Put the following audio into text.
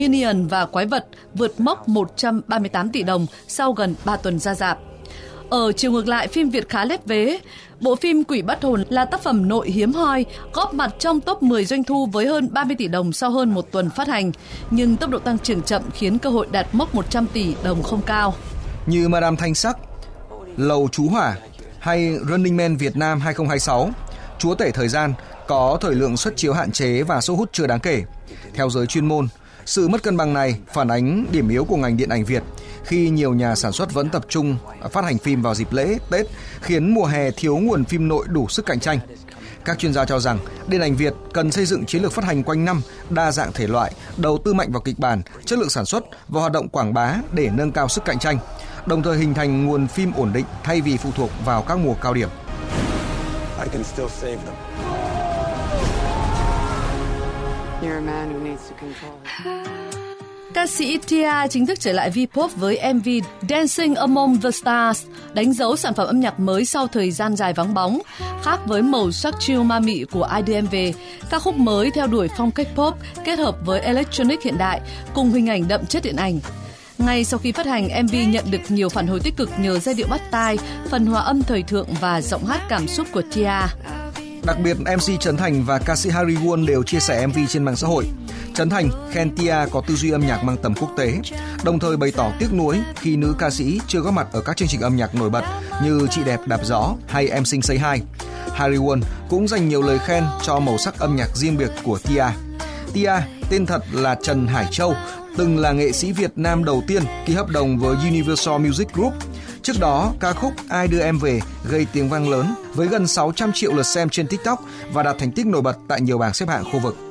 Minion và Quái vật vượt mốc 138 tỷ đồng sau gần 3 tuần ra rạp. Ở chiều ngược lại, phim Việt khá lép vế. Bộ phim Quỷ Bắt Hồn là tác phẩm nội hiếm hoi, góp mặt trong top 10 doanh thu với hơn 30 tỷ đồng sau hơn một tuần phát hành. Nhưng tốc độ tăng trưởng chậm khiến cơ hội đạt mốc 100 tỷ đồng không cao. Như Madame Thanh Sắc, Lầu Chú Hỏa hay Running Man Việt Nam 2026, Chúa Tể Thời Gian có thời lượng suất chiếu hạn chế và số hút chưa đáng kể. Theo giới chuyên môn, sự mất cân bằng này phản ánh điểm yếu của ngành điện ảnh Việt khi nhiều nhà sản xuất vẫn tập trung phát hành phim vào dịp lễ, Tết, khiến mùa hè thiếu nguồn phim nội đủ sức cạnh tranh. Các chuyên gia cho rằng điện ảnh Việt cần xây dựng chiến lược phát hành quanh năm, đa dạng thể loại, đầu tư mạnh vào kịch bản, chất lượng sản xuất và hoạt động quảng bá để nâng cao sức cạnh tranh, đồng thời hình thành nguồn phim ổn định thay vì phụ thuộc vào các mùa cao điểm. Ca sĩ Tia chính thức trở lại V-pop với MV Dancing Among the Stars, đánh dấu sản phẩm âm nhạc mới sau thời gian dài vắng bóng. Khác với màu sắc chill ma mị của IDMV, ca khúc mới theo đuổi phong cách pop kết hợp với electronic hiện đại cùng hình ảnh đậm chất điện ảnh. Ngay sau khi phát hành, MV nhận được nhiều phản hồi tích cực nhờ giai điệu bắt tai, phần hòa âm thời thượng và giọng hát cảm xúc của Tia. Đặc biệt, MC Trấn Thành và ca sĩ Harry Won đều chia sẻ MV trên mạng xã hội. Trấn Thành khen Tia có tư duy âm nhạc mang tầm quốc tế, đồng thời bày tỏ tiếc nuối khi nữ ca sĩ chưa góp mặt ở các chương trình âm nhạc nổi bật như Chị Đẹp Đạp Gió hay Em Xinh Say Hi. Harry Won cũng dành nhiều lời khen cho màu sắc âm nhạc riêng biệt của Tia. Tia, tên thật là Trần Hải Châu, từng là nghệ sĩ Việt Nam đầu tiên ký hợp đồng với Universal Music Group. Trước đó, ca khúc Ai Đưa Em Về gây tiếng vang lớn với gần 600 triệu lượt xem trên TikTok và đạt thành tích nổi bật tại nhiều bảng xếp hạng khu vực.